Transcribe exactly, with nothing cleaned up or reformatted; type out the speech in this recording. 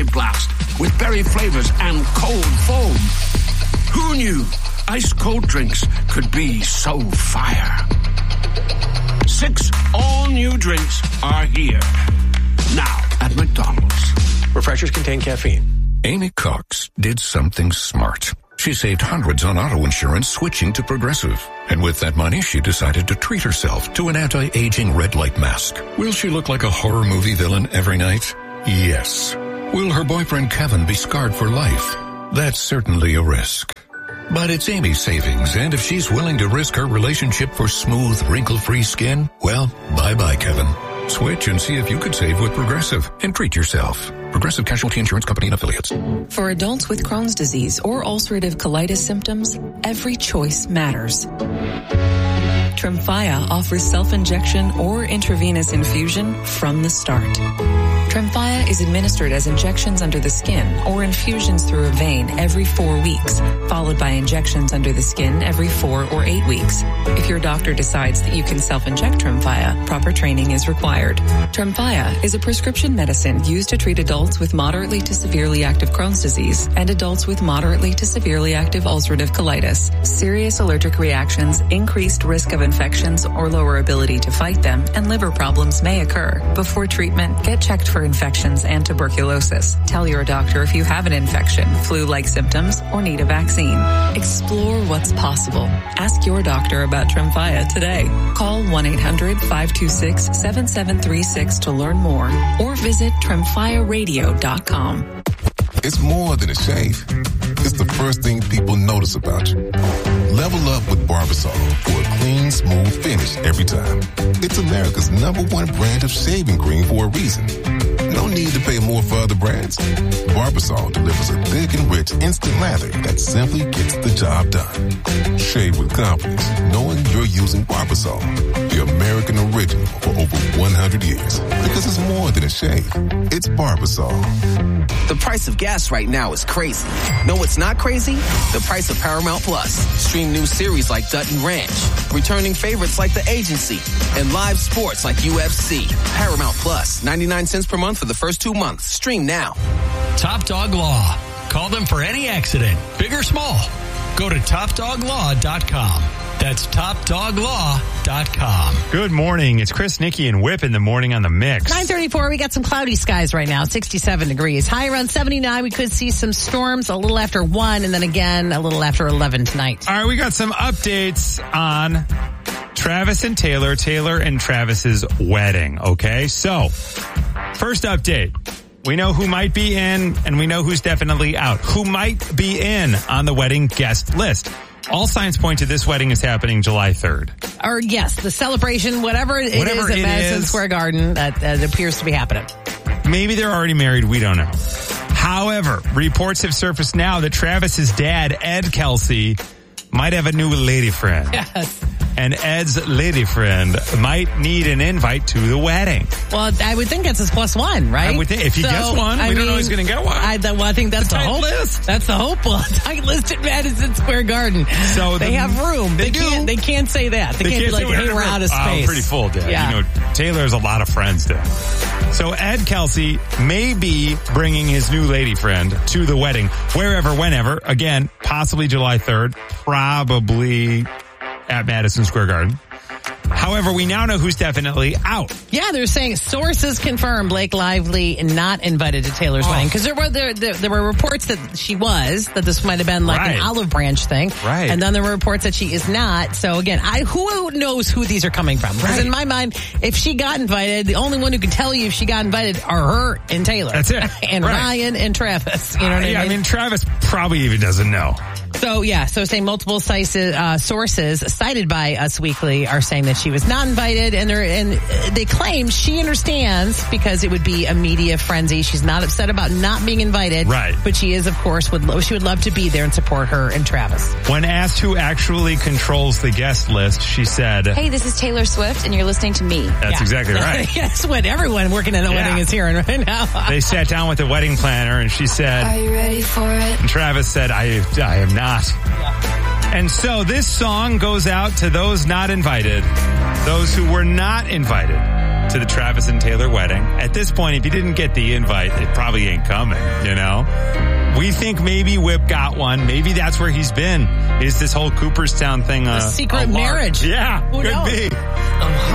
Berry Blast with berry flavors and cold foam. Who knew ice-cold drinks could be so fire? Six all-new drinks are here. Now at McDonald's. Refreshers contain caffeine. Amy Cox did something smart. She saved hundreds on auto insurance switching to Progressive. And with that money, she decided to treat herself to an anti-aging red light mask. Will she look like a horror movie villain every night? Yes. Will her boyfriend Kevin be scarred for life? That's certainly a risk. But it's Amy's savings, and if she's willing to risk her relationship for smooth, wrinkle-free skin, well, bye-bye, Kevin. Switch and see if you could save with Progressive and treat yourself. Progressive Casualty Insurance Company and Affiliates. For adults with Crohn's disease or ulcerative colitis symptoms, every choice matters. Tremfya offers self-injection or intravenous infusion from the start. Tremfya is administered as injections under the skin or infusions through a vein every four weeks, followed by injections under the skin every four or eight weeks. If your doctor decides that you can self-inject Tremfya, proper training is required. Tremfya is a prescription medicine used to treat adults with moderately to severely active Crohn's disease and adults with moderately to severely active ulcerative colitis. Serious allergic reactions, increased risk of infections or lower ability to fight them, and liver problems may occur. Before treatment, get checked for infections and tuberculosis. Tell your doctor if you have an infection, flu-like symptoms, or need a vaccine. Explore what's possible. Ask your doctor about Tremfya today. Call one eight hundred five two six seven seven three six to learn more or visit tremfya radio dot com. It's more than a shave. It's the first thing people notice about you. Level up with Barbasol for a clean, smooth finish every time. It's America's number one brand of shaving cream for a reason. No need to pay more for other brands. Barbasol delivers a thick and rich instant lather that simply gets the job done. Shave with confidence, knowing you're using Barbasol, the American original for over one hundred years. Because it's more than a shave. It's Barbasol. The price of gas right now is crazy. No, it's not crazy? The price of Paramount Plus. Stream new series like Dutton Ranch, returning favorites like The Agency, and live sports like U F C. Paramount Plus, ninety-nine cents per month for the first two months. Stream now. Top Dog Law. Call them for any accident, big or small. Go to top dog law dot com. That's top dog law dot com. Good morning. It's Chris, Nikki, and Whip in the morning on the mix. nine thirty-four. We got some cloudy skies right now, sixty-seven degrees. High around seventy-nine. We could see some storms a little after one and then again a little after eleven tonight. All right, we got some updates on Travis and Taylor, Taylor and Travis's wedding. Okay, so first update. We know who might be in and we know who's definitely out. Who might be in on the wedding guest list? All signs point to this wedding is happening July third. Or yes, the celebration, whatever it Whatever is at it Madison is. Square Garden, that, that appears to be happening. Maybe they're already married. We don't know. However, reports have surfaced now that Travis's dad, Ed Kelsey, might have a new lady friend. Yes. And Ed's lady friend might need an invite to the wedding. Well, I would think that's his plus one, right? I would think if he So, gets one, I we don't mean, know he's going to get one. I, well, I think that's It's a the tight hope. list. That's the hope. Well, tight list at Madison Square Garden. So they the- have room. they They, do. can't. They can't say that. They, They can't, be like, say "Hey, we're out of space." Oh, pretty full, Dad. Yeah. You know, Taylor's a lot of friends there. So Ed Kelsey may be bringing his new lady friend to the wedding, wherever, whenever. Again, possibly July third, probably at Madison Square Garden. However, we now know who's definitely out. Yeah, they're saying sources confirm Blake Lively not invited to Taylor's Oh. wedding because there were there, there there were reports that she was, that this might have been like Right. an olive branch thing, Right. And then there were reports that she is not. So again, I who knows who these are coming from? Because Right. in my mind, if she got invited, the only one who can tell you if she got invited are her and Taylor. That's it. and Right. Ryan and Travis. You know what Uh, yeah, I mean? I mean, Travis probably even doesn't know. So yeah, so saying multiple sites, uh, sources cited by Us Weekly are saying that she was not invited, and they're, and they claim she understands because it would be a media frenzy. She's not upset about not being invited, Right. But she is, of course, would lo- she would love to be there and support her and Travis. When asked who actually controls the guest list, she said, Hey, this is Taylor Swift, and you're listening to me. that's Yeah. exactly right. That's what everyone working at a Yeah. wedding is hearing right now. They sat down with the wedding planner and she said, Are you ready for it? and Travis said, I, I am not. And so this song goes out to those not invited, those who were not invited. to the Travis and Taylor wedding. At this point, if you didn't get the invite, it probably ain't coming, you know? We think maybe Whip got one. Maybe that's where he's been. Is this whole Cooperstown thing a, a secret a lark? marriage? Yeah, Who could knows? be. Um,